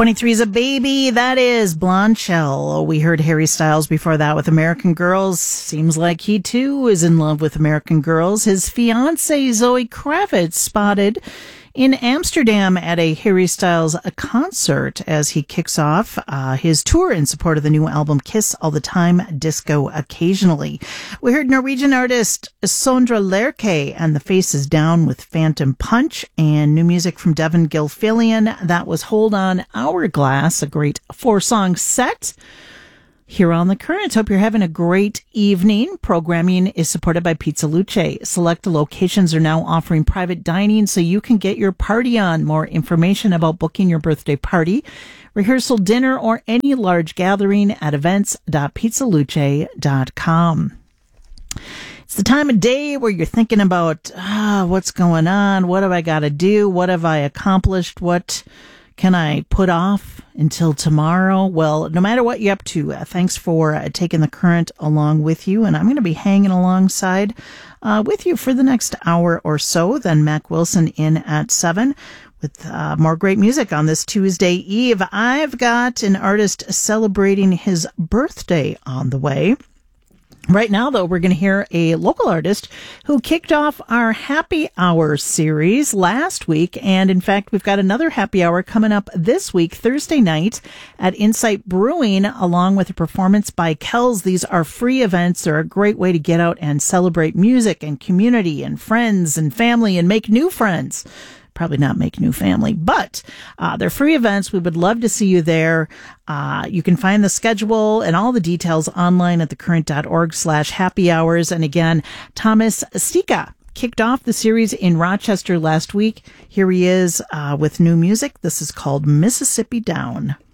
23's a baby. That is Blonde Shell. We heard Harry Styles before that with American Girls. Seems like he too is in love with American Girls. His fiancée Zoe Kravitz spotted in Amsterdam at a Harry Styles concert as he kicks off his tour in support of the new album Kiss All the Time, Disco Occasionally. We heard Norwegian artist Sondre Lerche and The Face Is Down with Phantom Punch, and new music from Devin Gilfillian. That was Hold On Hourglass, a great 4-song set here on The Current. Hope you're having a great evening. Programming is supported by Pizza Luce. Select locations are now offering private dining so you can get your party on. More information about booking your birthday party, rehearsal dinner, or any large gathering at events.pizzaluce.com. It's the time of day where you're thinking about, what's going on? What have I got to do? What have I accomplished? What can I put off until tomorrow? Well, no matter what you're up to, thanks for taking The Current along with you. And I'm going to be hanging alongside with you for the next hour or so. Then Mac Wilson in at 7 with more great music on this Tuesday Eve. I've got an artist celebrating his birthday on the way. Right now, though, we're going to hear a local artist who kicked off our Happy Hour series last week. And in fact, we've got another Happy Hour coming up this week, Thursday night at Insight Brewing, along with a performance by Kells. These are free events. They're a great way to get out and celebrate music and community and friends and family and make new friends. Probably not make new family, but they're free events. We would love to see you there. You can find the schedule and all the details online at thecurrent.org/happy hours. And again, Thomas Stika kicked off the series in Rochester last week. Here he is with new music. This is called Mississippi Down.